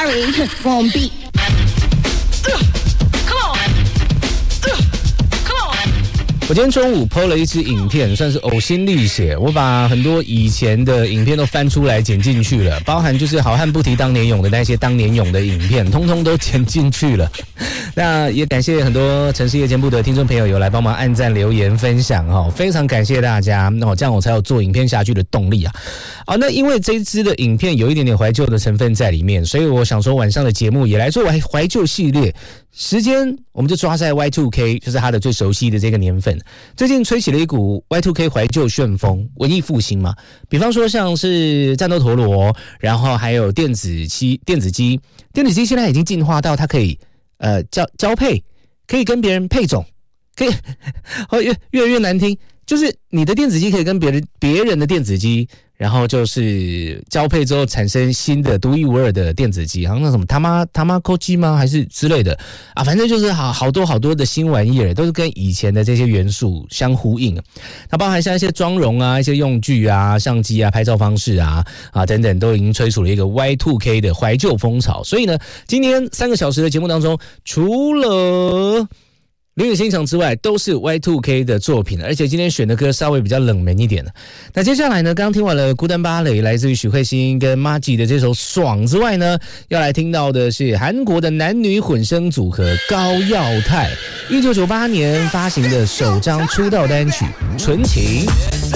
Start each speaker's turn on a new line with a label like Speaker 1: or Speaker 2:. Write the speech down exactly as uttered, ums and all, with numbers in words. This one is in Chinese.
Speaker 1: Bang, won't beat. Come on.
Speaker 2: 我今天中午 po 了一支影片，算是呕心沥血。我把很多以前的影片都翻出来剪进去了，包含就是好汉不提当年勇的那些当年勇的影片，通通都剪进去了。那也感谢很多城市夜间部的听众朋友有来帮忙按赞、留言、分享哦，非常感谢大家哦，这样我才有做影片下去的动力啊。啊，那因为这一支的影片有一点点怀旧的成分在里面，所以我想说晚上的节目也来做怀怀旧系列。时间我们就抓在 Y 二 K， 就是他的最熟悉的这个年份。最近吹起了一股 Y 二 K 怀旧旋风，文艺复兴嘛。比方说像是战斗陀螺，然后还有电子机，电子机，电子机现在已经进化到它可以呃交交配，可以跟别人配种，可以哦越越来越难听，就是你的电子机可以跟别人别人的电子机。然后就是交配之后产生新的独一无二的电子机，好像那什么他妈他妈扣机吗？还是之类的啊？反正就是好好多好多的新玩意儿，都是跟以前的这些元素相呼应。那包含像一些妆容啊、一些用具啊、相机啊、拍照方式啊啊等等，都已经吹出了一个 Y 二 K 的怀旧风潮。所以呢，今天三个小时的节目当中，除了林雨欣场之外都是 Y 二 K 的作品，而且今天选的歌稍微比较冷门一点的。那接下来呢，刚刚听完了孤单芭蕾来自于许慧欣跟 Maggie 的这首爽之外呢，要来听到的是韩国的男女混声组合高耀泰一九九八年发行的首张出道单曲《纯情》。